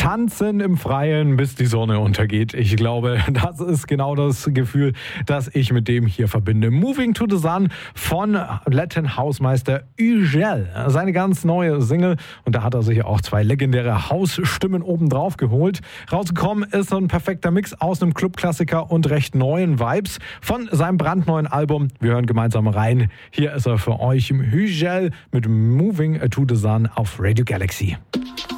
tanzen im Freien, bis die Sonne untergeht. Ich glaube, das ist genau das Gefühl, das ich mit dem hier verbinde. Moving to the Sun von Latin Hausmeister Ugel. Seine ganz neue Single. Und da hat er sich auch 2 legendäre Hausstimmen obendrauf geholt. Rausgekommen ist so ein perfekter Mix aus einem Clubklassiker und recht neuen Vibes von seinem brandneuen Album. Wir hören gemeinsam rein. Hier ist er für euch im Ugel mit Moving to the Sun auf Radio Galaxy.